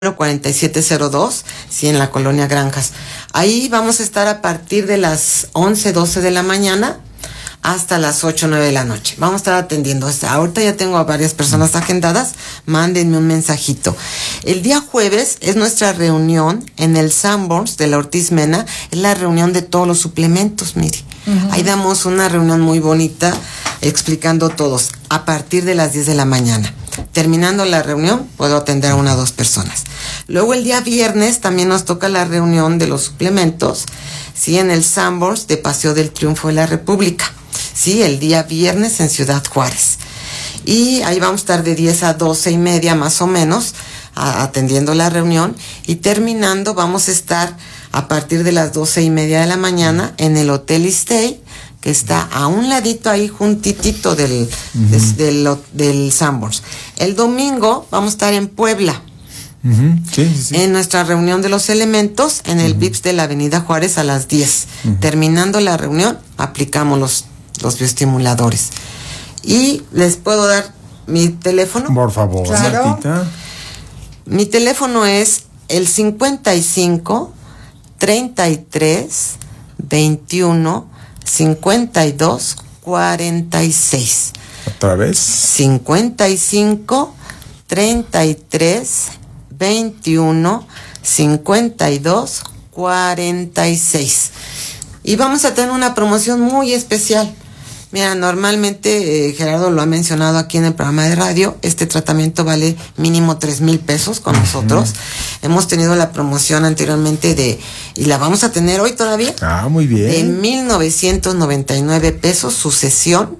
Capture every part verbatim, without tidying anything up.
cuarenta y siete cero dos, sí, en la colonia Granjas. Ahí vamos a estar a partir de las once, doce de la mañana hasta las ocho, nueve de la noche. Vamos a estar atendiendo. Ahorita ya tengo a varias personas agendadas. Mándenme un mensajito. El día jueves es nuestra reunión en el Sanborns de la Ortiz Mena. Es la reunión de todos los suplementos, mire. Uh-huh. Ahí damos una reunión muy bonita explicando todos a partir de las diez de la mañana. Terminando la reunión, puedo atender a una o dos personas. Luego el día viernes también nos toca la reunión de los suplementos, sí, en el Sanborns de Paseo del Triunfo de la República, sí, el día viernes en Ciudad Juárez. Y ahí vamos a estar de diez a doce y media más o menos, a, atendiendo la reunión, y terminando vamos a estar a partir de las doce y media de la mañana en el Hotel Stay, que está a un ladito ahí juntitito del, uh-huh. des, del, del Sanborns. El domingo vamos a estar en Puebla, uh-huh. sí, sí, sí. en nuestra reunión de los elementos, en el uh-huh. Vips de la Avenida Juárez a las diez. Uh-huh. Terminando la reunión, aplicamos los, los bioestimuladores. Y les puedo dar mi teléfono. Por favor, claro. Martita. Mi teléfono es el cincuenta y cinco, treinta y tres, veintiuno, cincuenta y dos, cuarenta y seis. ¿Otra vez? cincuenta y cinco, treinta y tres, veintiuno, cincuenta y dos, cuarenta y seis. Y vamos a tener una promoción muy especial. Mira, normalmente eh, Gerardo lo ha mencionado aquí en el programa de radio, este tratamiento vale mínimo tres mil pesos con uh-huh. nosotros. Hemos tenido la promoción anteriormente de, y la vamos a tener hoy todavía. Ah, muy bien. De mil novecientos noventa y nueve pesos su sesión,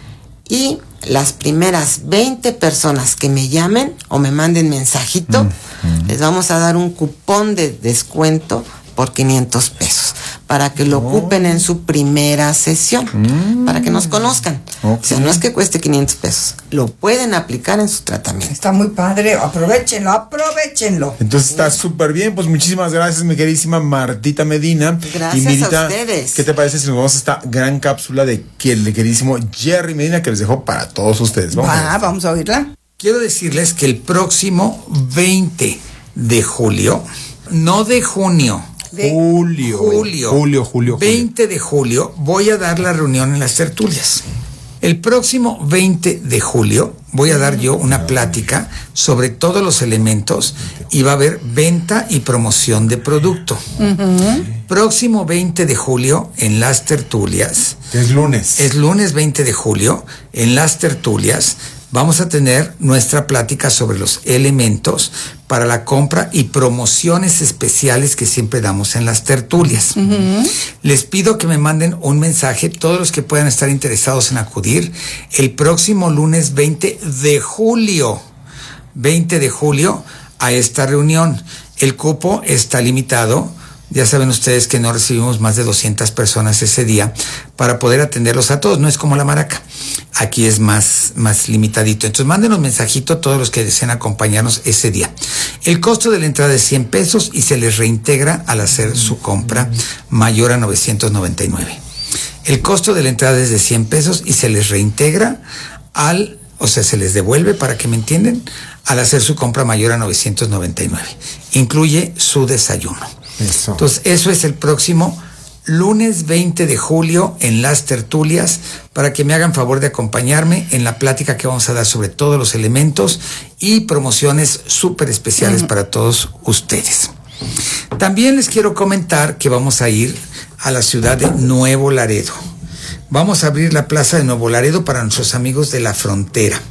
y las primeras veinte personas que me llamen o me manden mensajito, uh-huh. les vamos a dar un cupón de descuento por quinientos pesos. Para que lo oh. ocupen en su primera sesión, mm. para que nos conozcan. Okay. O sea, no es que cueste quinientos pesos, lo pueden aplicar en su tratamiento. Está muy padre, aprovechenlo, aprovechenlo. Entonces está súper bien, pues muchísimas gracias, mi queridísima Martita Medina. Gracias y Mirita, a ustedes. ¿Qué te parece si nos vamos a esta gran cápsula de que el queridísimo Jerry Medina que les dejó para todos ustedes? Vamos, ah, a, vamos a oírla. Quiero decirles que el próximo veinte de julio, no de junio, De julio, julio, julio, julio, veinte de julio, voy a dar la reunión en las tertulias. El próximo veinte de julio voy a dar yo una plática sobre todos los elementos y va a haber venta y promoción de producto. Uh-huh. Próximo veinte de julio en las tertulias. Es lunes. Es lunes veinte de julio en las tertulias. Vamos a tener nuestra plática sobre los elementos para la compra y promociones especiales que siempre damos en las tertulias. Uh-huh. Les pido que me manden un mensaje, todos los que puedan estar interesados en acudir, el próximo lunes veinte de julio, veinte de julio, a esta reunión. El cupo está limitado. Ya saben ustedes que no recibimos más de doscientas personas ese día para poder atenderlos a todos. No es como la Maraca. Aquí es más, más limitadito. Entonces mándenos mensajito a todos los que deseen acompañarnos ese día. El costo de la entrada es cien pesos y se les reintegra al hacer su compra mayor a novecientos noventa y nueve. El costo de la entrada es de cien pesos y se les reintegra al, o sea, se les devuelve, para que me entiendan, al hacer su compra mayor a novecientos noventa y nueve. Incluye su desayuno. Eso. Entonces, eso es el próximo lunes veinte de julio en las tertulias, para que me hagan favor de acompañarme en la plática que vamos a dar sobre todos los elementos y promociones súper especiales uh-huh. para todos ustedes. También les quiero comentar que vamos a ir a la ciudad de Nuevo Laredo. Vamos a abrir la plaza de Nuevo Laredo para nuestros amigos de la frontera.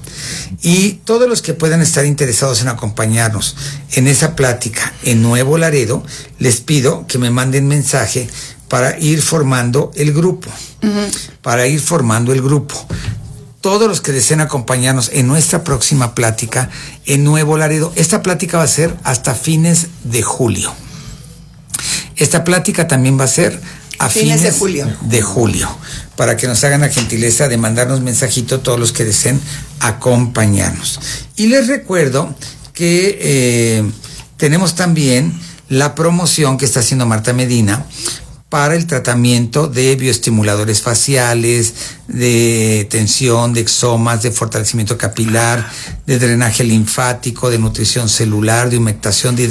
Y todos los que puedan estar interesados en acompañarnos en esa plática en Nuevo Laredo, les pido que me manden mensaje para ir formando el grupo. Uh-huh. Para ir formando el grupo. Todos los que deseen acompañarnos en nuestra próxima plática en Nuevo Laredo, esta plática va a ser hasta fines de julio. Esta plática también va a ser a fines, fines de julio. de julio, para que nos hagan la gentileza de mandarnos mensajito todos los que deseen acompañarnos. Y les recuerdo que eh, tenemos también la promoción que está haciendo Marta Medina para el tratamiento de bioestimuladores faciales, de tensión, de exomas, de fortalecimiento capilar, de drenaje linfático, de nutrición celular, de humectación, de